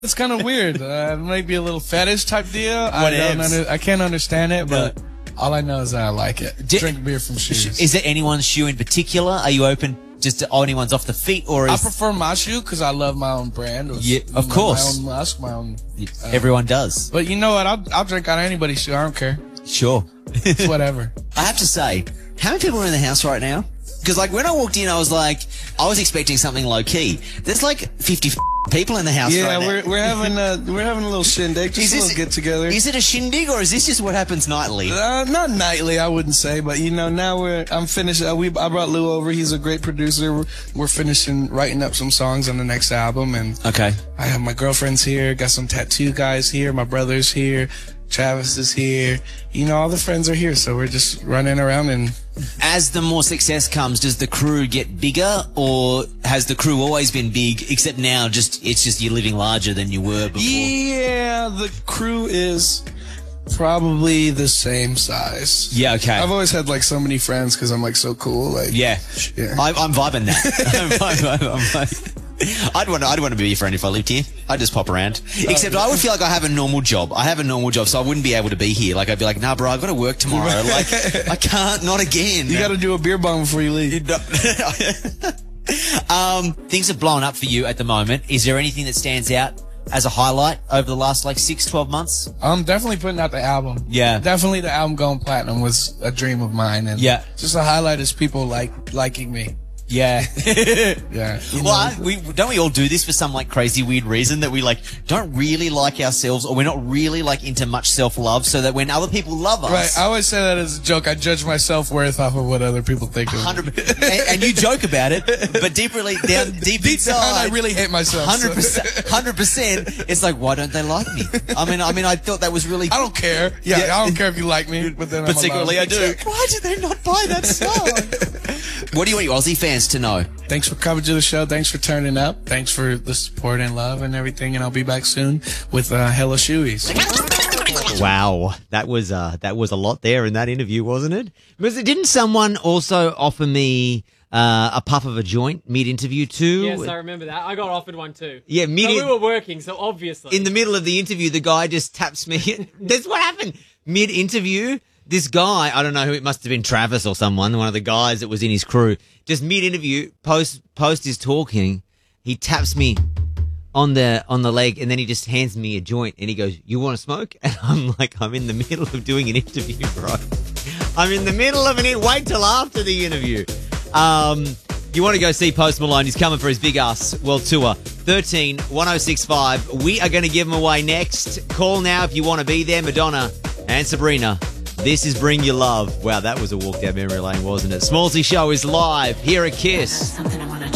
It's kind of weird. It might be a little fetish type deal. I can't understand it, but all I know is that I like it. Drink beer from shoes. Is there anyone's shoe in particular? Are you open just to anyone's off the feet, or I prefer my shoe because I love my own brand. Yeah, of course. My own musk, my own. Everyone does. But you know what? I'll drink out of anybody's shoe. I don't care. Sure. It's whatever. I have to say, how many people are in the house right now? Because like when I walked in, I was expecting something low key. There's like 50 people in the house right now. Yeah, we're having a little shindig, just a little get together. Is it a shindig or is this just what happens nightly? Not nightly, I wouldn't say, but you know, now I'm finished. I brought Lou over. He's a great producer. We're finishing writing up some songs on the next album, and okay. I have my girlfriend's here. Got some tattoo guys here. My brother's here. Travis is here. You know, all the friends are here, so we're just running around. And as the more success comes, does the crew get bigger, or has the crew always been big, except now it's just you're living larger than you were before? Yeah, the crew is probably the same size. Yeah, okay. I've always had like so many friends because I'm like so cool. Like, yeah. I'm vibing that. I'd want to be your friend if I lived here. I'd just pop around. Except I would feel like I have a normal job. So I wouldn't be able to be here. Like, I'd be like, nah, bro, I've got to work tomorrow. Like, I can't, not again. You got to do a beer bong before you leave. Things have blown up for you at the moment. Is there anything that stands out as a highlight over the last, 6-12 months? I'm definitely putting out the album. Yeah. Definitely the album going platinum was a dream of mine. And yeah. Just a highlight is people liking me. Yeah. Yeah. Well, don't we all do this for some crazy weird reason that we don't really like ourselves, or we're not really into much self-love, so that when other people love us. Right. I always say that as a joke. I judge my self-worth off of what other people think of me. 100%. And you joke about it, but deep inside, I really hate myself. 100%. It's like, why don't they like me? I mean, I thought that was really. I don't care. Yeah, I don't care if you like me, but then secretly I do. Why do they not buy that song? What do you want your Aussie fans to know? Thanks for coming to the show. Thanks for turning up. Thanks for the support and love and everything. And I'll be back soon with hella shoeys. Wow, that was a lot there in that interview, wasn't it? Because didn't someone also offer me a puff of a joint mid-interview too? Yes, I remember that. I got offered one too. Yeah, but we were working, so obviously. In the middle of the interview, the guy just taps me. That's what happened. Mid-interview, this guy, I don't know who, it must have been Travis or someone, one of the guys that was in his crew, just mid-interview, post his talking, he taps me on the leg, and then he just hands me a joint, and he goes, "You want to smoke?" And I'm like, I'm in the middle of doing an interview, bro. I'm in the middle of wait till after the interview. You want to go see Post Malone? He's coming for his Big Ass World Tour. 13-1065. We are going to give him away next. Call now if you want to be there. Madonna and Sabrina. This is Bring Your Love. Wow, that was a walk down memory lane, wasn't it? Smallsy Show is live. Here at Kiss.